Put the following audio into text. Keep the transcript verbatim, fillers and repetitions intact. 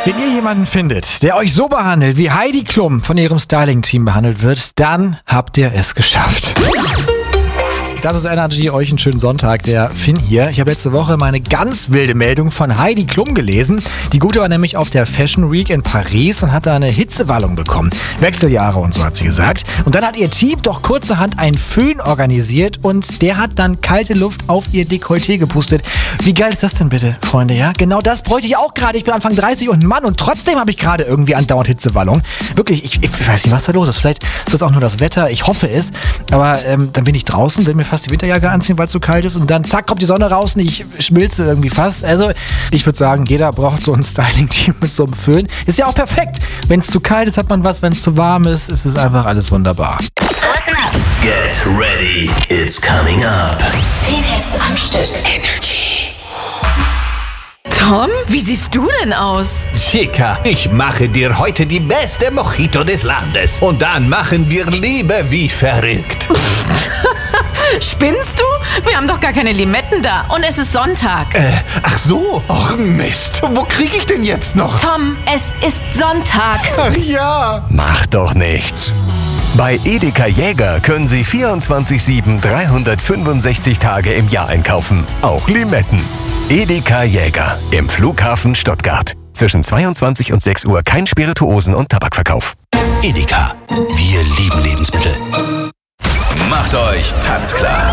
Wenn ihr jemanden findet, der euch so behandelt, wie Heidi Klum von ihrem Styling-Team behandelt wird, dann habt ihr es geschafft. Das ist Energy, euch einen schönen Sonntag, der Finn hier. Ich habe letzte Woche meine ganz wilde Meldung von Heidi Klum gelesen. Die Gute war nämlich auf der Fashion Week in Paris und hat da eine Hitzewallung bekommen. Wechseljahre und so hat sie gesagt. Und dann hat ihr Team doch kurzerhand einen Föhn organisiert und der hat dann kalte Luft auf ihr Dekolleté gepustet. Wie geil ist das denn bitte, Freunde, ja? Genau das bräuchte ich auch gerade. Ich bin Anfang dreißig und ein Mann und trotzdem habe ich gerade irgendwie andauernd Hitzewallung. Wirklich, ich, ich weiß nicht, was da los ist. Vielleicht ist das auch nur das Wetter, ich hoffe es. Aber ähm, dann bin ich draußen, will mir fast die Winterjacke anziehen, weil es so kalt ist und dann zack, kommt die Sonne raus und ich schmilze irgendwie fast. Also ich würde sagen, jeder braucht so ein Styling-Team mit so einem Föhn. Ist ja auch perfekt. Wenn es zu kalt ist, hat man was. Wenn es zu warm ist, ist es einfach alles wunderbar. Listen up. Get ready, it's coming up. Zehn Hits am Stück. Energy. Tom, wie siehst du denn aus? Chica, ich mache dir heute die beste Mojito des Landes. Und dann machen wir Liebe wie verrückt. Spinnst du? Wir haben doch gar keine Limetten da und es ist Sonntag. Äh, ach so? Ach Mist. Wo kriege ich denn jetzt noch? Tom, es ist Sonntag. Ach ja. Mach doch nichts. Bei Edeka Jäger können Sie vierundzwanzig sieben dreihundertfünfundsechzig Tage im Jahr einkaufen. Auch Limetten. Edeka Jäger im Flughafen Stuttgart. Zwischen zweiundzwanzig und sechs Uhr kein Spirituosen- und Tabakverkauf. Edeka. Wir lieben Lebensmittel. Macht euch tanzklar.